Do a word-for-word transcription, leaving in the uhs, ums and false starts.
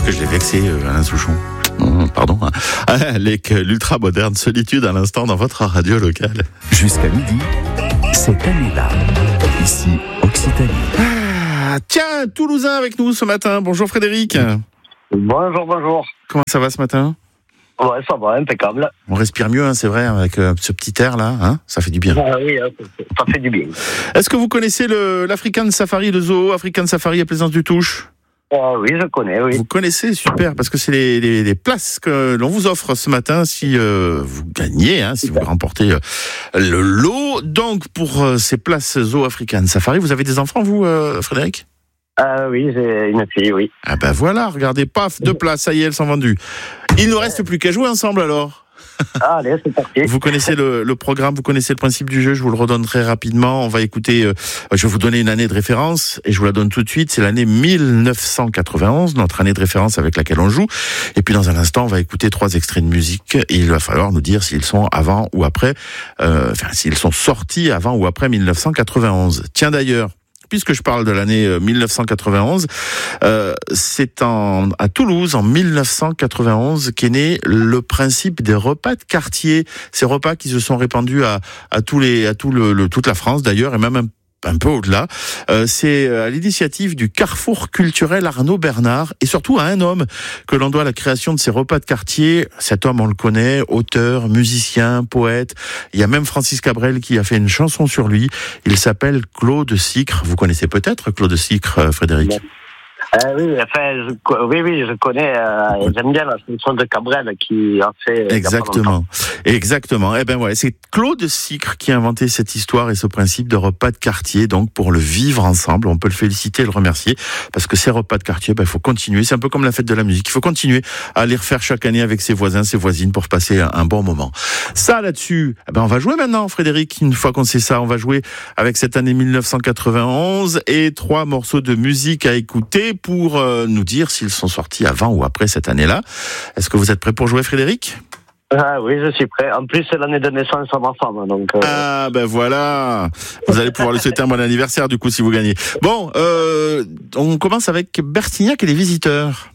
que je l'ai vexé, euh, Alain Souchon. Mmh, pardon. Avec l'ultra moderne Solitude à l'instant dans votre radio locale. Jusqu'à midi, cette année-là, ici, Occitanie. Ah, tiens, Toulousain avec nous ce matin. Bonjour Frédéric. Bonjour, bonjour. Comment ça va ce matin ? Ouais, ça va, impeccable. On respire mieux, hein, c'est vrai, avec euh, ce petit air là, hein, ça fait du bien. Ah oui, ça fait du bien. Est-ce que vous connaissez le, l'African Safari de Zoo, African Safari à Plaisance du Touche ? Ah oui, je connais, oui. Vous connaissez, super, parce que c'est les, les, les places que l'on vous offre ce matin si euh, vous gagnez, hein, si vous remportez euh, le lot. Donc, pour euh, ces places Zoo African Safari, vous avez des enfants, vous, euh, Frédéric ? Ah oui, j'ai une fille, oui. Ah ben voilà, regardez, paf, deux places, ça y est, elles sont vendues. Il ne reste plus qu'à jouer ensemble alors. Ah, allez, c'est parti. Vous connaissez le, le programme, vous connaissez le principe du jeu, je vous le redonne très rapidement. On va écouter, euh, je vais vous donner une année de référence et je vous la donne tout de suite. C'est l'année mille neuf cent quatre-vingt-onze, notre année de référence avec laquelle on joue. Et puis dans un instant, on va écouter trois extraits de musique et il va falloir nous dire s'ils sont avant ou après, euh, enfin s'ils sont sortis avant ou après mille neuf cent quatre-vingt-onze. Tiens d'ailleurs, puisque je parle de l'année mille neuf cent quatre-vingt-onze, euh, c'est en, à Toulouse, en mille neuf cent quatre-vingt-onze, qu'est né le principe des repas de quartier. Ces repas qui se sont répandus à, à, tous les, à tout le, le, toute la France d'ailleurs, et même un un peu au-delà. Euh, c'est à l'initiative du Carrefour culturel Arnaud Bernard et surtout à un homme que l'on doit la création de ces repas de quartier. Cet homme, on le connaît, auteur, musicien, poète. Il y a même Francis Cabrel qui a fait une chanson sur lui. Il s'appelle Claude Sicre. Vous connaissez peut-être Claude Sicre, Frédéric ? Euh, oui, enfin, je, oui, oui, je connais. Euh, j'aime bien la chanson de Cabrel qui a fait. Exactement, exactement. Eh ben ouais, c'est Claude Sicre qui a inventé cette histoire et ce principe de repas de quartier. Donc pour le vivre ensemble, on peut le féliciter et le remercier parce que ces repas de quartier, ben il faut continuer. C'est un peu comme la fête de la musique. Il faut continuer à les refaire chaque année avec ses voisins, ses voisines pour passer un, un bon moment. Ça là-dessus, eh ben on va jouer maintenant, Frédéric. Une fois qu'on sait ça, on va jouer avec cette année mille neuf cent quatre-vingt-onze et trois morceaux de musique à écouter pour euh, nous dire s'ils sont sortis avant ou après cette année-là. Est-ce que vous êtes prêt pour jouer, Frédéric ? Ah oui, je suis prêt. En plus, c'est l'année de naissance de ma femme, donc. Euh... Ah ben voilà. Vous allez pouvoir lui souhaiter un bon anniversaire du coup si vous gagnez. Bon, euh, on commence avec Bertignac et les visiteurs.